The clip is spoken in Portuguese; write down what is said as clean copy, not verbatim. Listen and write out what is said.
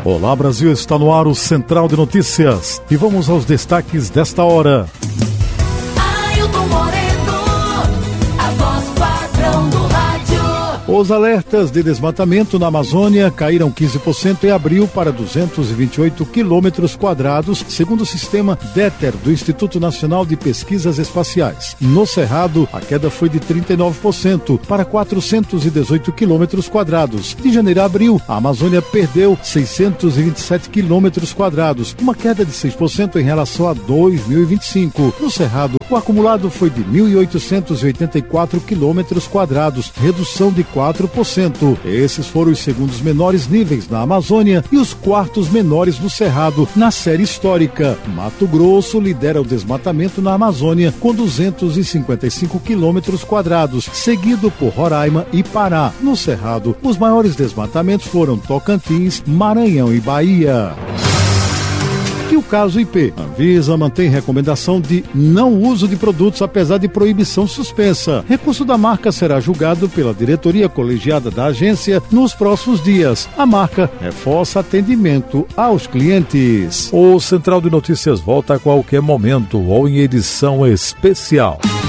Olá, Brasil, está no ar o Central de Notícias e vamos aos destaques desta hora. Os alertas de desmatamento na Amazônia caíram 15% em abril para 228 quilômetros quadrados, segundo o sistema DETER do Instituto Nacional de Pesquisas Espaciais. No Cerrado, a queda foi de 39% para 418 quilômetros quadrados. De janeiro a abril, a Amazônia perdeu 627 quilômetros quadrados, uma queda de 6% em relação a 2025. No Cerrado, o acumulado foi de 1.884 quilômetros quadrados, redução de 4%. Esses foram os segundos menores níveis na Amazônia e os quartos menores no Cerrado na série histórica. Mato Grosso lidera o desmatamento na Amazônia com 255 quilômetros quadrados, seguido por Roraima e Pará. No Cerrado, os maiores desmatamentos foram Tocantins, Maranhão e Bahia. E o caso IP. A Anvisa mantém recomendação de não uso de produtos apesar de proibição suspensa. Recurso da marca será julgado pela diretoria colegiada da agência nos próximos dias. A marca reforça atendimento aos clientes. O Central de Notícias volta a qualquer momento ou em edição especial.